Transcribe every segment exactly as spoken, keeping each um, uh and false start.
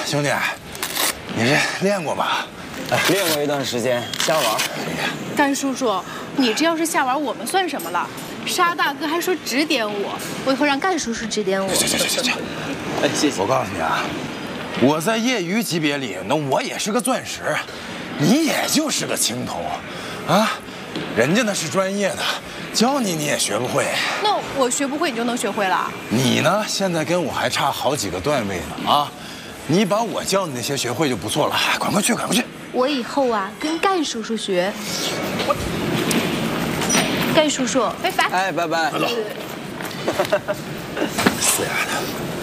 兄弟，你这练过吧？ 哎，练过一段时间，瞎玩。 甘叔叔，你这要是瞎玩，我们算什么了？沙大哥还说指点我，我以后让甘叔叔指点我。 行行行行行， 哎，谢谢。 我告诉你啊，我在业余级别里，那我也是个钻石，你也就是个青铜，啊，人家那是专业的，教你你也学不会。 那我学不会，你就能学会了？ 你呢，现在跟我还差好几个段位呢啊！你把我教你那些学会就不错了，赶快去，赶快去！ 我以后啊，跟甘叔叔学。我，甘叔叔，拜拜。 哎，拜拜。 走。死丫的！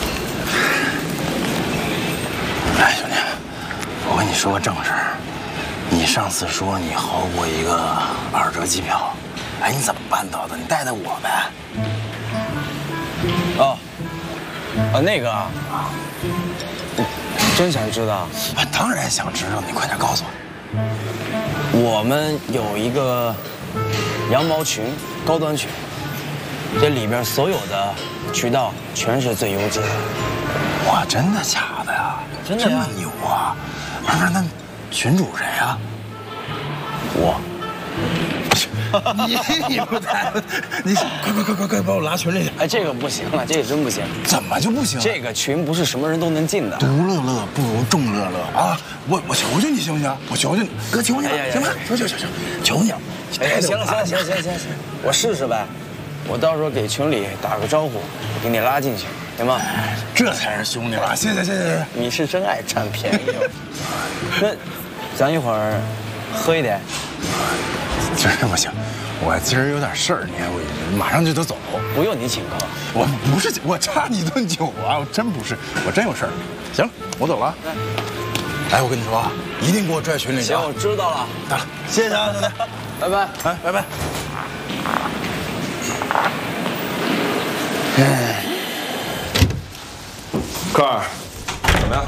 哎，兄弟，我跟你说个正事儿。你上次说你薅过一个二折机票，哎，你怎么办到的？你带带我呗。 哦，啊，那个啊，真想知道？ 我当然想知道，你快点告诉我。 我们有一个羊毛裙，高端裙，这里边所有的渠道全是最优质的。 哇，真的假的呀？ 真的呀？ 这么牛啊！不是，那群主谁呀？ 我。 你你不带，你快快快快快把我拉群里去！ 哎，这个不行了，这个真不行。 怎么就不行？ 这个群不是什么人都能进的。 独乐乐不如众乐乐啊！我我求求你行不行？我求求你，哥求你了，行吗？求求求求，求你了！ 哎，行了行了行行行行，我试试呗。我到时候给群里打个招呼，给你拉进去，行吗？ 这才是兄弟吧！谢谢谢谢谢谢。 你是真爱占便宜。那咱一会儿喝一点。 今儿不行，我今儿有点事儿，你看我马上就得走。 不用你请客， 我不是我差你一顿酒啊，我真不是，我真有事儿。行，我走了。哎，我跟你说啊，一定给我拽群里去。 行，我知道了。 得了，谢谢啊，兄弟， 拜拜。 哎，拜拜。哎， 克儿，怎么样？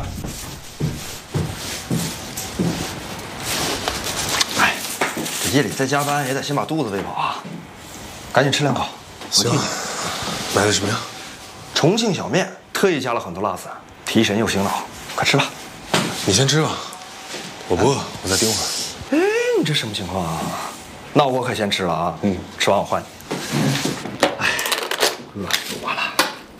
夜里再加班也得先把肚子喂饱啊！赶紧吃两口。 行。买的什么呀？ 重庆小面，特意加了很多辣子，提神又醒脑。快吃吧。 你先吃吧，我不饿，我再盯会儿。 哎，你这什么情况啊？那我可先吃了啊。嗯，吃完我换你。哎，饿死我了。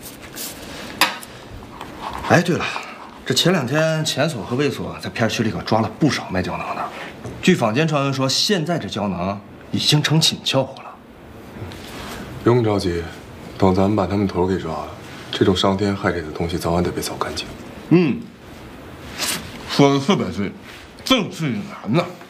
哎，对了，这前两天前所和卫所在片区里可抓了不少卖胶囊的。据坊间传闻说，现在这胶囊已经成紧俏货了。 不用着急，等咱们把他们头给抓了，这种伤天害理的东西早晚得被扫干净。 嗯，说的特别对，正是难呐。